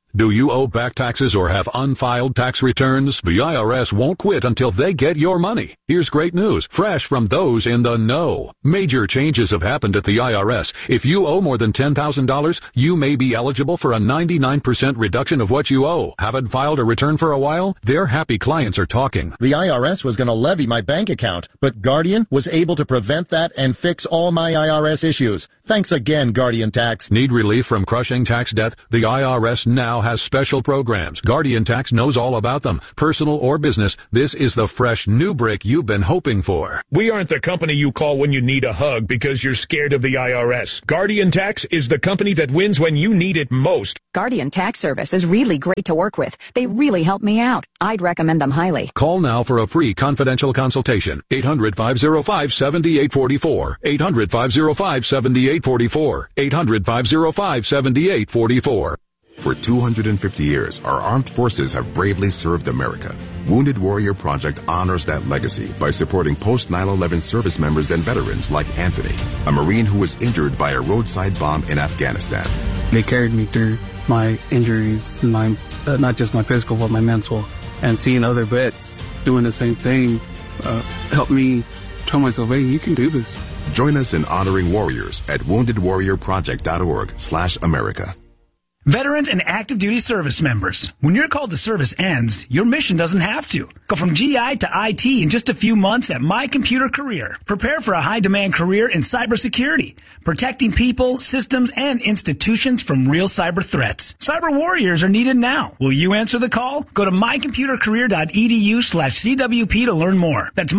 Do you owe back taxes or have unfiled tax returns? The IRS won't quit until they get your money. Here's great news, fresh from those in the know. Major changes have happened at the IRS. If you owe more than $10,000, you may be eligible for a 99% reduction of what you owe. Haven't filed a return for a while? Their happy clients are talking. The IRS was going to levy my bank account, but Guardian was able to prevent that and fix all my IRS issues. Thanks again, Guardian Tax. Need relief from crushing tax debt? The IRS now has special programs. Guardian Tax knows all about them. Personal or business, this is the fresh new brick you've been hoping for. We aren't the company you call when you need a hug because you're scared of the IRS. Guardian Tax is the company that wins when you need it most. Guardian Tax Service is really great to work with. They really help me out. I'd recommend them highly. Call now for a free confidential consultation. 800-505-7844. 800-505-7844. 800-505-7844. For 250 years, our armed forces have bravely served America. Wounded Warrior Project honors that legacy by supporting post-9/11 service members and veterans like Anthony, a Marine who was injured by a roadside bomb in Afghanistan. They carried me through my injuries, my not just my physical, but my mental. And seeing other vets doing the same thing helped me tell myself, hey, you can do this. Join us in honoring warriors at woundedwarriorproject.org/America. Veterans and active duty service members, when your call to service ends, your mission doesn't have to. Go from GI to IT in just a few months at My Computer Career. Prepare for a high-demand career in cybersecurity, protecting people, systems, and institutions from real cyber threats. Cyber warriors are needed now. Will you answer the call? Go to mycomputercareer.edu/CWP to learn more. That's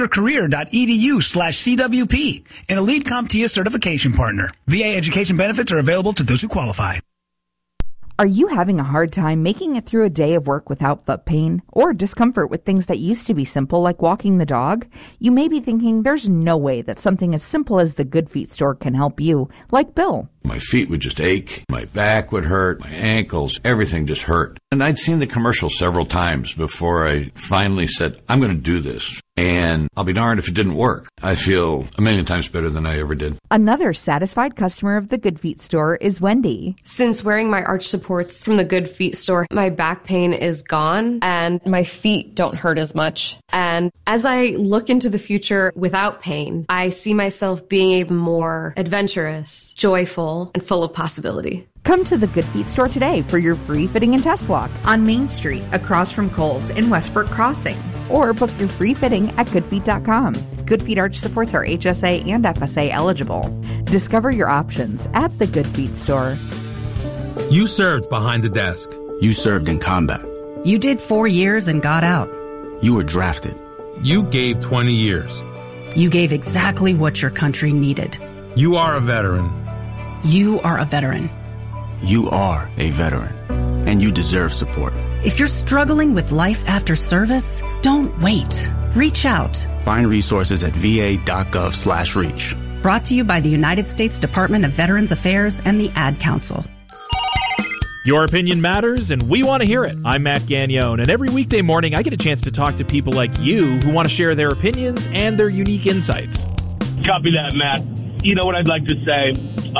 mycomputercareer.edu/CWP, an elite CompTIA certification partner. VA education benefits are available to those who qualify. Are you having a hard time making it through a day of work without foot pain or discomfort with things that used to be simple like walking the dog? You may be thinking there's no way that something as simple as the Good Feet store can help you, like Bill. My feet would just ache, my back would hurt, my ankles, everything just hurt. And I'd seen the commercial several times before I finally said, I'm going to do this. And I'll be darned if it didn't work. I feel a million times better than I ever did. Another satisfied customer of the Good Feet store is Wendy. Since wearing my arch supports from the Good Feet store, my back pain is gone and my feet don't hurt as much. And as I look into the future without pain, I see myself being even more adventurous, joyful, and full of possibility. Come to the Good Feet store today for your free fitting and test walk on Main Street across from Kohl's in Westbrook Crossing. Or book your free fitting at goodfeet.com. Good Feet arch supports are HSA and FSA eligible. Discover your options at the Good Feet store. You served behind the desk. You served in combat. You did 4 years and got out. You were drafted. You gave 20 years. You gave exactly what your country needed. You are a veteran. You are a veteran. You are a veteran, and you deserve support. If you're struggling with life after service, don't wait. Reach out. Find resources at va.gov/reach. Brought to you by the United States Department of Veterans Affairs and the Ad Council. Your opinion matters, and we want to hear it. I'm Matt Gagnone, and every weekday morning I get a chance to talk to people like you who want to share their opinions and their unique insights. Copy that, Matt. You know what I'd like to say?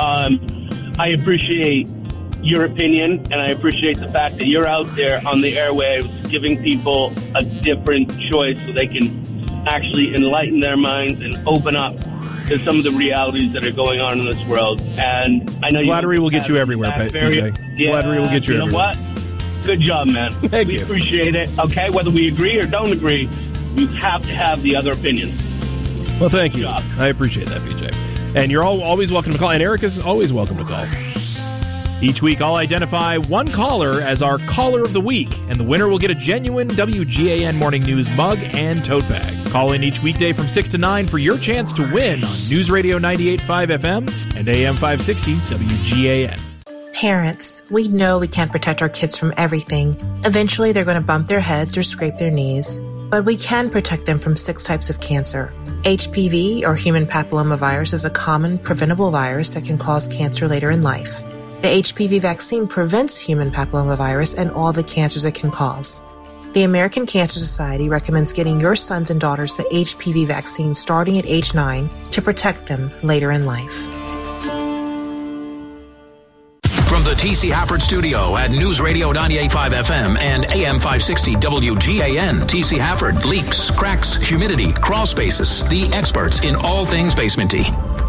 I appreciate your opinion, and I appreciate the fact that you're out there on the airwaves giving people a different choice so they can actually enlighten their minds and open up to some of the realities that are going on in this world. And I know flattery will get you everywhere, PJ. Flattery will get you everywhere. You know what? Good job, man. Thank you. We appreciate it. Okay, whether we agree or don't agree, you have to have the other opinion. Well, thank you. I appreciate that, PJ. And you're always welcome to call, and Erica's always welcome to call. Each week, I'll identify one caller as our Caller of the Week, and the winner will get a genuine WGAN Morning News mug and tote bag. Call in each weekday from 6 to 9 for your chance to win on News Radio 98.5 FM and AM 560 WGAN. Parents, we know we can't protect our kids from everything. Eventually, they're going to bump their heads or scrape their knees. But we can protect them from 6 types of cancer. HPV, or human papillomavirus, is a common preventable virus that can cause cancer later in life. The HPV vaccine prevents human papillomavirus and all the cancers it can cause. The American Cancer Society recommends getting your sons and daughters the HPV vaccine starting at age 9 to protect them later in life. the T.C. Hafford Studio at News Radio 98.5 FM and AM 560 WGAN. T.C. Hafford, leaks, cracks, humidity, crawl spaces, the experts in all things basementy.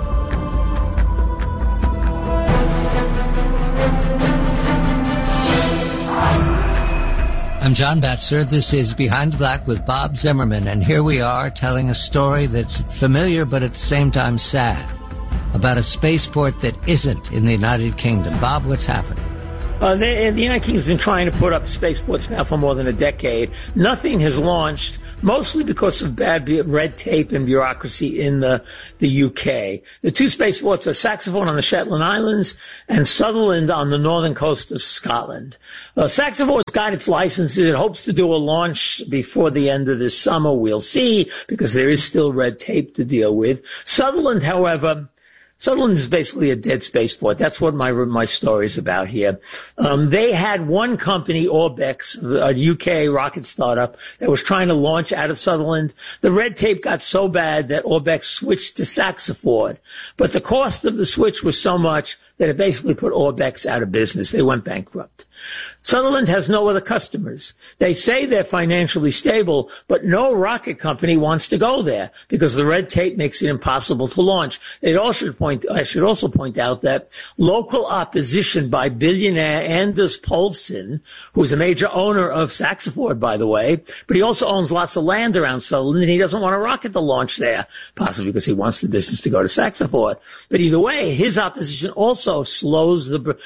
I'm John Batzer. This is Behind the Black with Bob Zimmerman, and here we are telling a story that's familiar but at the same time sad about a spaceport that isn't in the United Kingdom. Bob, what's happening? The United Kingdom's been trying to put up spaceports now for more than a decade. Nothing has launched, mostly because of bad red tape and bureaucracy in the UK. The two spaceports are Saxaphone on the Shetland Islands and Sutherland on the northern coast of Scotland. Saxaphone's got its licenses. It hopes to do a launch before the end of this summer. We'll see, because there is still red tape to deal with. Sutherland, however, Sutherland is basically a dead spaceport. That's what my story's about here. They had one company, Orbex, a UK rocket startup, that was trying to launch out of Sutherland. The red tape got so bad that Orbex switched to Saxaford. But the cost of the switch was so much that it basically put Orbex out of business. They went bankrupt. Sutherland has no other customers. They say they're financially stable, but no rocket company wants to go there because the red tape makes it impossible to launch. I should also point out that local opposition by billionaire Anders Poulsen, who's a major owner of Saxaford, by the way, but he also owns lots of land around Sutherland, and he doesn't want a rocket to launch there, possibly because he wants the business to go to Saxaford. But either way, his opposition also slows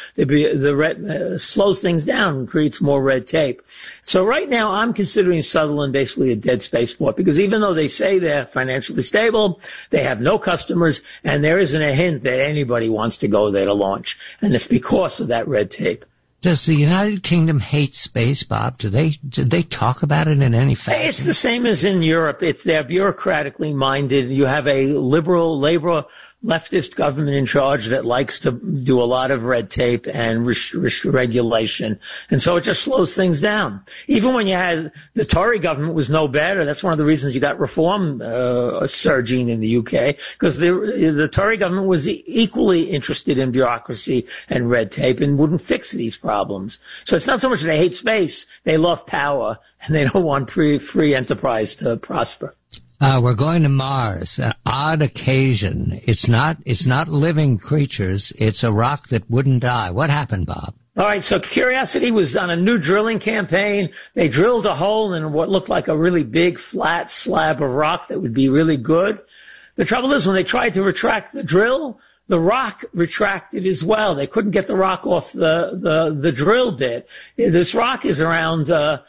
slows things down and creates more red tape. So right now I'm considering Sutherland basically a dead spaceport, because even though they say they're financially stable, they have no customers, and there isn't a hint that anybody wants to go there to launch. And it's because of that red tape. Does the United Kingdom hate space, Bob? Do they talk about it in any fashion? It's the same as in Europe. They're bureaucratically minded. You have a liberal, leftist government in charge that likes to do a lot of red tape and regulation. And so it just slows things down. Even when you had the Tory government was no better. That's one of the reasons you got reform surging in the UK, because the Tory government was equally interested in bureaucracy and red tape and wouldn't fix these problems. So it's not so much that they hate space. They love power, and they don't want free enterprise to prosper. We're going to Mars. An odd occasion. It's not living creatures. It's a rock that wouldn't die. What happened, Bob? All right, so Curiosity was on a new drilling campaign. They drilled a hole in what looked like a really big flat slab of rock that would be really good. The trouble is, when they tried to retract the drill, the rock retracted as well. They couldn't get the rock off the drill bit. This rock is around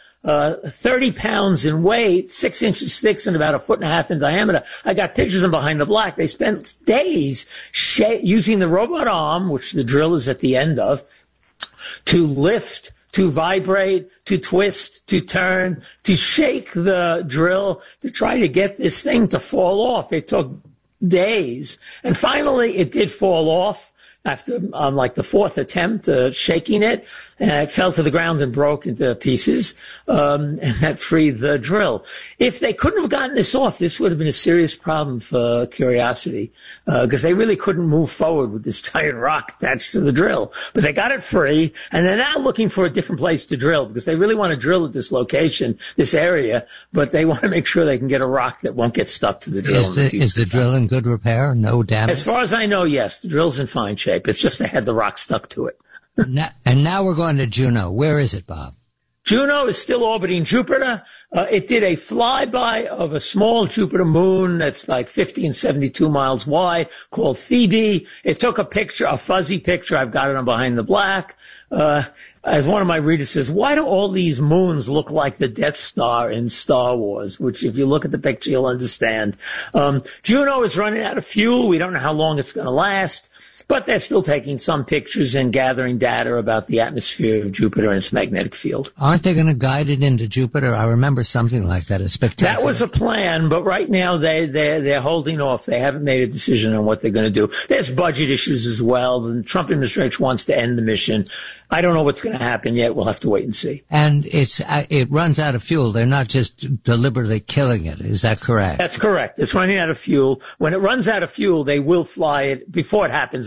30 pounds in weight, 6 inches thick, and about 1.5 feet in diameter. I got pictures of Behind the Black. They spent days using the robot arm, which the drill is at the end of, to lift, to vibrate, to twist, to turn, to shake the drill, to try to get this thing to fall off. It took days. And finally, it did fall off after the fourth attempt shaking it, and it fell to the ground and broke into pieces, and that freed the drill. If they couldn't have gotten this off, this would have been a serious problem for Curiosity, because they really couldn't move forward with this giant rock attached to the drill. But they got it free, and they're now looking for a different place to drill, because they really want to drill at this location, this area, but they want to make sure they can get a rock that won't get stuck to the drill. Is the drill in good repair? No damage? As far as I know, yes. The drill's in fine shape. It's just they had the rock stuck to it. And now we're going to Juno. Where is it, Bob? Juno is still orbiting Jupiter. It did a flyby of a small Jupiter moon that's like 50 and 72 miles wide called Phoebe. It took a picture, a fuzzy picture. I've got it on Behind the Black. As one of my readers says, why do all these moons look like the Death Star in Star Wars? Which, if you look at the picture, you'll understand. Juno is running out of fuel. We don't know how long it's going to last. But they're still taking some pictures and gathering data about the atmosphere of Jupiter and its magnetic field. Aren't they going to guide it into Jupiter? I remember something like that. A spectacular. That was a plan, but right now they're holding off. They haven't made a decision on what they're going to do. There's budget issues as well. The Trump administration wants to end the mission. I don't know what's going to happen yet. We'll have to wait and see. And it runs out of fuel. They're not just deliberately killing it. Is that correct? That's correct. It's running out of fuel. When it runs out of fuel, they will fly it. Before it happens,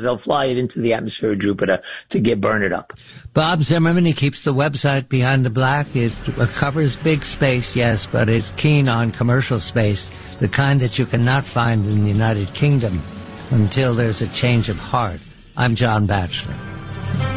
they'll fly it into the atmosphere of Jupiter to burn it up. Bob Zimmerman, he keeps the website Behind the Black. It covers big space, yes, but it's keen on commercial space, the kind that you cannot find in the United Kingdom until there's a change of heart. I'm John Batchelor.